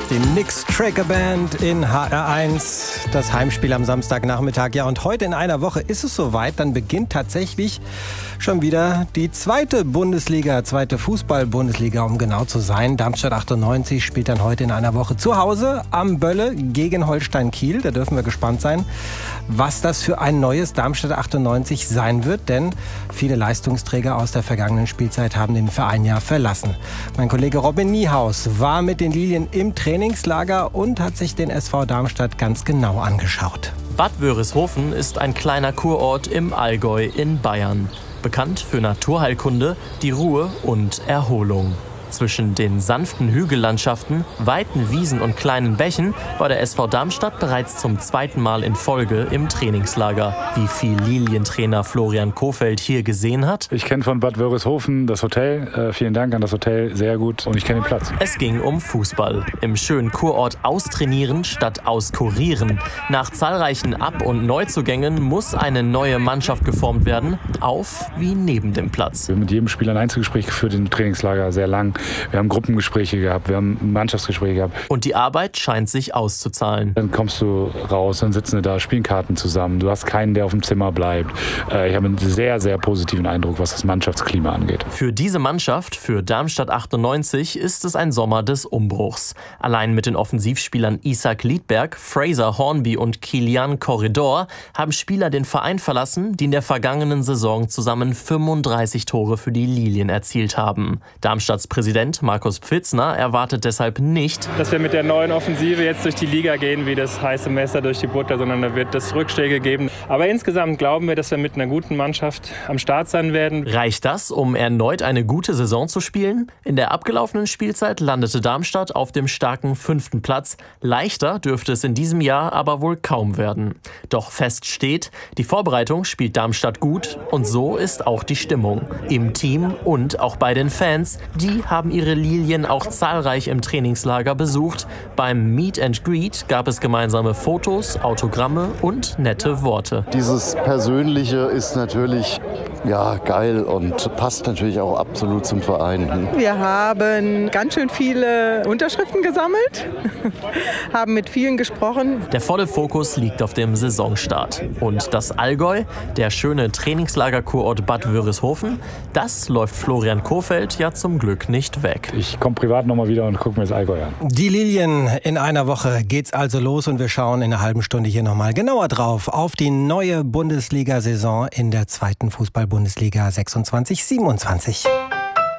Die Nix Tracker Band in HR1, das Heimspiel am Samstagnachmittag. Ja, und heute in einer Woche ist es soweit, dann beginnt tatsächlich schon wieder die zweite Fußball-Bundesliga, um genau zu sein. Darmstadt 98 spielt dann heute in einer Woche zu Hause am Bölle gegen Holstein Kiel. Da dürfen wir gespannt sein, was das für ein neues Darmstadt 98 sein wird, denn viele Leistungsträger aus der vergangenen Spielzeit haben den Verein ja verlassen. Mein Kollege Robin Niehaus war mit den Lilien im Trainingslager und hat sich den SV Darmstadt ganz genau angeschaut. Bad Wörishofen ist ein kleiner Kurort im Allgäu in Bayern. Bekannt für Naturheilkunde, die Ruhe und Erholung. Zwischen den sanften Hügellandschaften, weiten Wiesen und kleinen Bächen war der SV Darmstadt bereits zum zweiten Mal in Folge im Trainingslager. Wie viel Lilientrainer Florian Kohfeldt hier gesehen hat? Ich kenne von Bad Wörishofen das Hotel. Vielen Dank an das Hotel, sehr gut. Und ich kenne den Platz. Es ging um Fußball. Im schönen Kurort austrainieren statt auskurieren. Nach zahlreichen Ab- und Neuzugängen muss eine neue Mannschaft geformt werden, auf wie neben dem Platz. Wir haben mit jedem Spieler ein Einzelgespräch geführt im Trainingslager, sehr lang. Wir haben Gruppengespräche gehabt, wir haben Mannschaftsgespräche gehabt. Und die Arbeit scheint sich auszuzahlen. Dann kommst du raus, dann sitzen wir da, spielen Karten zusammen. Du hast keinen, der auf dem Zimmer bleibt. Ich habe einen sehr, sehr positiven Eindruck, was das Mannschaftsklima angeht. Für diese Mannschaft, für Darmstadt 98, ist es ein Sommer des Umbruchs. Allein mit den Offensivspielern Isaac Liedberg, Fraser Hornby und Kilian Corridor haben Spieler den Verein verlassen, die in der vergangenen Saison zusammen 35 Tore für die Lilien erzielt haben. Darmstadts Präsident Markus Pfitzner erwartet deshalb nicht, dass wir mit der neuen Offensive jetzt durch die Liga gehen, wie das heiße Messer durch die Butter, sondern da wird es Rückschläge geben. Aber insgesamt glauben wir, dass wir mit einer guten Mannschaft am Start sein werden. Reicht das, um erneut eine gute Saison zu spielen? In der abgelaufenen Spielzeit landete Darmstadt auf dem starken 5. Platz. Leichter dürfte es in diesem Jahr aber wohl kaum werden. Doch fest steht, die Vorbereitung spielt Darmstadt gut und so ist auch die Stimmung. Im Team und auch bei den Fans, die haben ihre Lilien auch zahlreich im Trainingslager besucht. Beim Meet and Greet gab es gemeinsame Fotos, Autogramme und nette Worte. Dieses Persönliche ist natürlich geil und passt natürlich auch absolut zum Verein. Wir haben ganz schön viele Unterschriften gesammelt, haben mit vielen gesprochen. Der volle Fokus liegt auf dem Saisonstart. Und das Allgäu, der schöne Trainingslagerkurort Bad Wörishofen, das läuft Florian Kohfeldt ja zum Glück nicht weg. Ich komme privat nochmal wieder und gucke mir das Allgäu an. Die Lilien, in einer Woche geht's also los und wir schauen in einer halben Stunde hier nochmal genauer drauf auf die neue Bundesliga-Saison in der zweiten Fußball-Bundesliga 26/27.